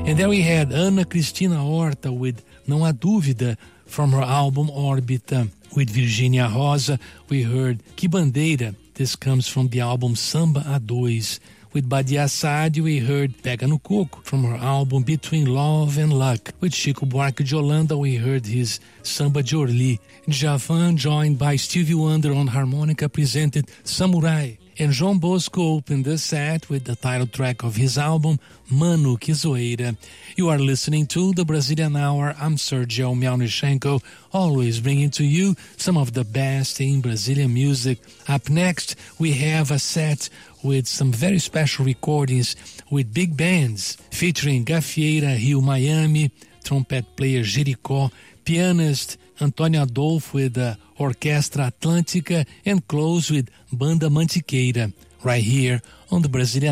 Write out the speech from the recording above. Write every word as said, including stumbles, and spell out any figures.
And then we had Ana Cristina Horta with Não Há Dúvida from her album Órbita. With Virginia Rosa, we heard Que Bandeira. This comes from the album Samba a Dois. With Badia Saad, we heard Pega no Coco from her album Between Love and Luck. With Chico Buarque de Holanda, we heard his Samba de Orly. Djavan, joined by Stevie Wonder on harmonica, presented Samurai. And João Bosco opened the set with the title track of his album, Mano Que Zoeira. You are listening to the Brazilian Hour. I'm Sergio Melnichenko, always bringing to you some of the best in Brazilian music. Up next, we have a set with some very special recordings with big bands, featuring Gafieira, Rio Miami, trumpet player Jericó, pianist Antônio Adolfo with the Orquestra Atlântica, and close with Banda Mantiqueira, right here on the Brazilian